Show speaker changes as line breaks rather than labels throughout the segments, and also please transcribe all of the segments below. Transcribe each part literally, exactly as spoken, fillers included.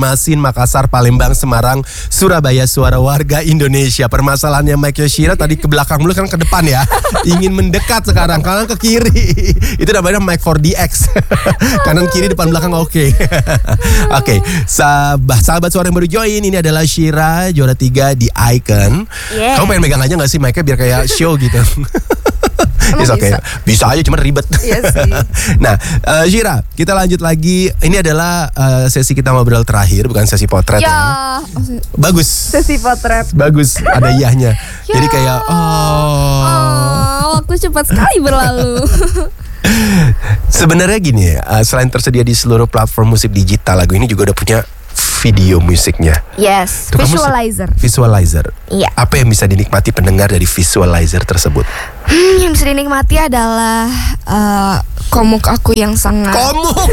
Masin, Makassar, Palembang, Semarang, Surabaya, suara warga Indonesia. Permasalahannya Mike Yoshira tadi ke belakang dulu kan ke depan ya. Ingin mendekat sekarang, kalian ke kiri. Itu namanya Mike four D X. Kanan kiri depan belakang oke. Okay. Oke, okay. sahabat, sahabat suara yang baru join, ini adalah Shira, juara tiga di Icon. Yeah. Kamu pengen megang aja gak sih mic-nya biar kayak show gitu? It's okay. Bisa. bisa aja cuma ribet. Yes, nah, uh, Shira, kita lanjut lagi. Ini adalah uh, sesi kita ngobrol terakhir, bukan sesi potret ya. ya. Bagus.
Sesi potret.
Bagus, ada iyahnya. Ya. Jadi kayak oh.
oh, waktu cepat sekali berlalu.
Sebenarnya gini, uh, selain tersedia di seluruh platform musik digital, lagu ini juga udah punya video musiknya.
Yes,
Tuh,
visualizer.
Visualizer.
Iya.
Apa yang bisa dinikmati pendengar dari visualizer tersebut?
Hmm, yang bisa dinikmati adalah uh, komuk aku yang sangat.
Komuk.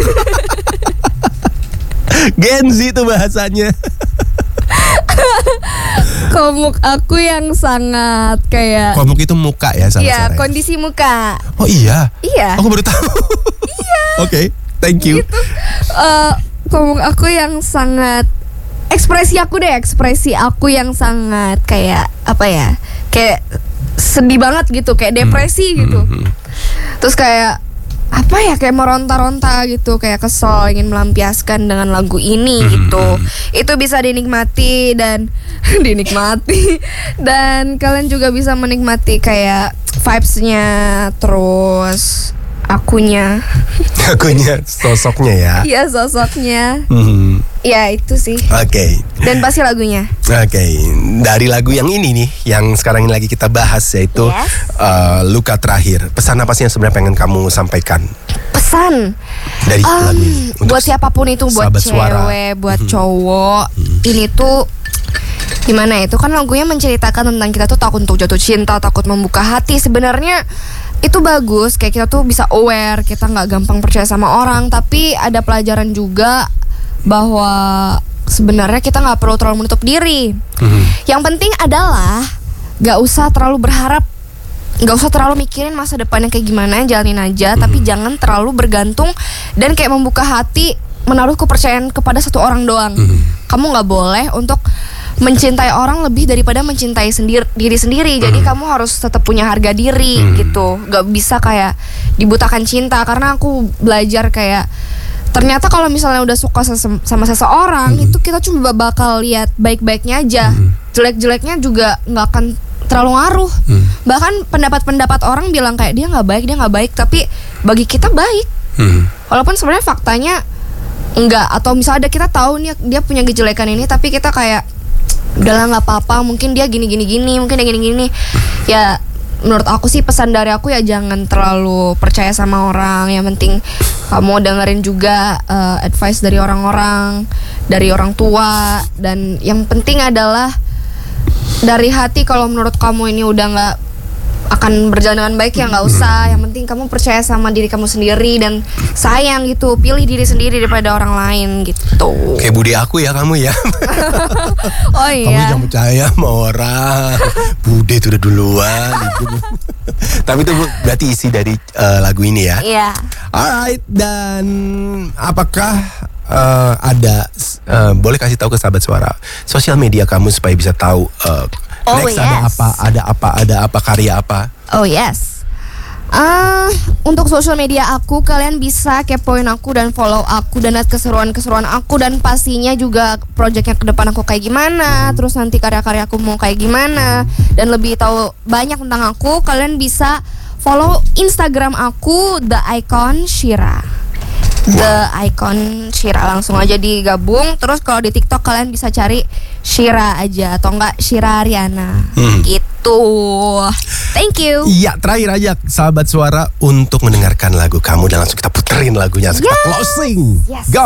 Gen Z itu bahasanya.
Komuk aku yang sangat kayak.
Komuk itu muka ya, salah.
Iya, kondisi muka.
Oh iya.
Iya.
Aku baru tahu.
Iya.
Oke, okay, thank you.
Gitu. Uh, komuk aku yang sangat, ekspresi aku deh, ekspresi aku yang sangat kayak apa ya, kayak sedih banget gitu, kayak depresi hmm. gitu. Hmm. Terus kayak apa ya, kayak meronta-ronta gitu, kayak kesel, ingin melampiaskan dengan lagu ini hmm. gitu. Itu bisa dinikmati dan dinikmati dan kalian juga bisa menikmati kayak vibes-nya, terus akunya.
Akunya, sosoknya ya.
Iya, sosoknya.
Hmm.
Ya itu sih.
Oke. Okay.
Dan pasti lagunya.
Oke, okay. Dari lagu yang ini nih, yang sekarang ini lagi kita bahas, yaitu yes. uh, Luka Terakhir. Pesan apa sih yang sebenarnya pengen kamu sampaikan?
Pesan
dari
um,
lagu ini
buat siapapun itu, buat cewek, suara. buat hmm. cowok. Hmm. Ini tuh gimana ya? Itu kan lagunya menceritakan tentang kita tuh takut untuk jatuh cinta, takut membuka hati. Sebenarnya itu bagus, kayak kita tuh bisa aware, kita nggak gampang percaya sama orang, tapi ada pelajaran juga bahwa sebenarnya kita nggak perlu terlalu menutup diri. Mm-hmm. Yang penting adalah nggak usah terlalu berharap, nggak usah terlalu mikirin masa depannya kayak gimana, jalanin aja. Mm-hmm. Tapi jangan terlalu bergantung dan kayak membuka hati, menaruh kepercayaan kepada satu orang doang. Mm-hmm. Kamu nggak boleh untuk mencintai orang lebih daripada mencintai sendiri, diri sendiri. Jadi mm. kamu harus tetap punya harga diri mm. gitu. Gak bisa kayak dibutakan cinta. Karena aku belajar kayak ternyata kalau misalnya udah suka sese- sama seseorang mm. itu kita cuma bakal lihat baik-baiknya aja. mm. Jelek-jeleknya juga gak akan terlalu ngaruh. mm. Bahkan pendapat-pendapat orang bilang kayak dia gak baik, dia gak baik, tapi bagi kita baik. mm. Walaupun sebenarnya faktanya enggak. Atau misalnya ada kita tahu nih dia punya kejelekan ini, tapi kita kayak udahlah nggak apa-apa, mungkin dia gini gini gini, mungkin dia gini gini. Ya menurut aku sih pesan dari aku ya jangan terlalu percaya sama orang. Yang penting kamu dengerin juga uh, advice dari orang-orang, dari orang tua. Dan yang penting adalah dari hati, kalau menurut kamu ini udah nggak akan berjalan dengan baik ya nggak usah. Yang penting kamu percaya sama diri kamu sendiri dan sayang gitu, pilih diri sendiri daripada orang lain gitu.
Kayak budi aku ya kamu ya.
Oh iya.
Kamu jangan percaya sama orang. Bude itu udah duluan. Tapi itu berarti isi dari uh, lagu ini ya.
Iya.
Alright, dan apakah uh, ada uh, boleh kasih tahu ke sahabat suara sosial media kamu supaya bisa tahu uh,
Oh,
next
yes.
ada apa, ada apa, ada apa, karya apa?
Oh yes. Uh, untuk sosial media aku, kalian bisa kepoin aku dan follow aku dan lihat keseruan-keseruan aku, dan pastinya juga projectnya ke depan aku kayak gimana, hmm. terus nanti karya-karya aku mau kayak gimana, dan lebih tahu banyak tentang aku, kalian bisa follow Instagram aku The Icon Shira. The Icon Shira, langsung aja digabung. Terus kalau di TikTok kalian bisa cari Shira aja atau enggak Shira Ariana. hmm. Gitu. Thank you.
Iya, terakhir aja sahabat suara untuk mendengarkan lagu kamu dan langsung kita puterin lagunya. Langsung yes. kita closing.
Yes.
Go.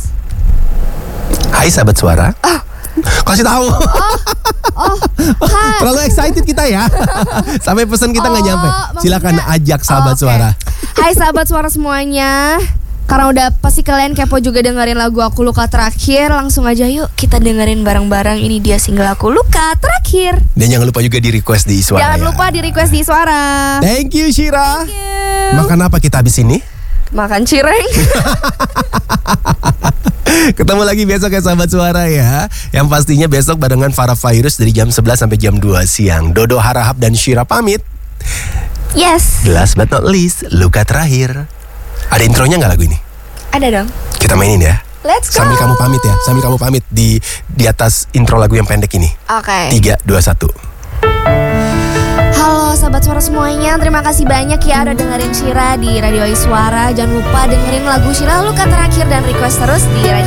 Hai sahabat suara.
Oh.
Kasih tahu.
Oh, oh, hai.
Terlalu excited kita ya. Sampai pesan kita nggak oh, nyampe. Silakan ajak sahabat oh, okay. suara.
Hai sahabat suara semuanya. Karena udah pasti kalian kepo juga dengerin lagu aku Luka Terakhir, langsung aja yuk kita dengerin bareng-bareng. Ini dia single aku Luka Terakhir.
Dan jangan lupa juga di request di Suara.
Jangan
ya.
lupa di request di Suara.
Thank you Shira.
Thank you.
Makan apa kita habis ini?
Makan cireng.
Ketemu lagi besok ya sahabat suara ya. Yang pastinya besok barengan Farah Fairuz dari jam sebelas sampai jam dua siang. Dodo Harahap dan Syira pamit.
Yes.
Last but not least, luka terakhir. Ada intronya nggak lagu ini?
Ada dong.
Kita mainin ya.
Let's go.
Sambil kamu pamit ya. Sambil kamu pamit di di atas intro lagu yang pendek ini.
Oke. Okay.
Tiga, dua, satu.
Halo sahabat suara semuanya, terima kasih banyak ya udah dengerin Syira di Radio Iswara. Jangan lupa dengerin lagu Syira Luka Terakhir dan request terus di Radio